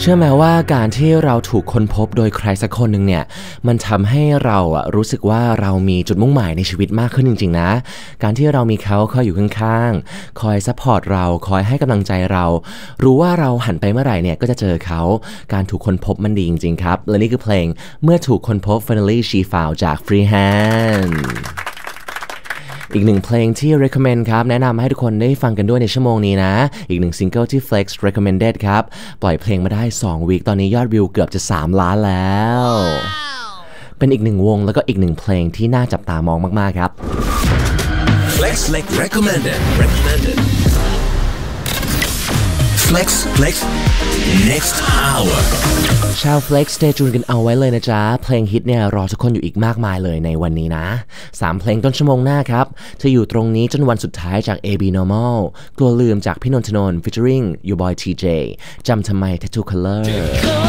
เชื่อไหมว่าการที่เราถูกค้นพบโดยใครสักคนหนึ่งเนี่ยมันทำให้เรารู้สึกว่าเรามีจุดมุ่งหมายในชีวิตมากขึ้นจริงๆนะการที่เรามีเขาคอยอยู่ข้างๆคอยซัพพอร์ตเราคอยให้กำลังใจเรารู้ว่าเราหันไปเมื่อไหร่เนี่ยก็จะเจอเขาการถูกค้นพบมันดีจริงๆครับและนี่คือเพลงเมื่อถูกค้นพบ Finally She Found จาก Freehandอีกหนึ่งเพลงที่ recommend ครับแนะนำให้ทุกคนได้ฟังกันด้วยในชั่วโมงนี้นะอีกหนึ่งซิงเกิลที่ Flex recommended ครับปล่อยเพลงมาได้2 วีคตอนนี้ยอดวิวเกือบจะ3 ล้านแล้ว เป็นอีกหนึ่งวงแล้วก็อีกหนึ่งเพลงที่น่าจับตามองมากๆครับ Flex recommended Flex next hour ชาว Flex Stay Tuned กันเอาไว้เลยนะจ๊ะเพลงฮิตเนี่ยรอทุกคนอยู่อีกมากมายเลยในวันนี้นะ3เพลงต้นชั่วโมงหน้าครับจะอยู่ตรงนี้จนวันสุดท้ายจาก AB Normal กลัวลืมจากพี่นนทนนท์ featuring Your Boy TJ จำทำไม Tattoo Color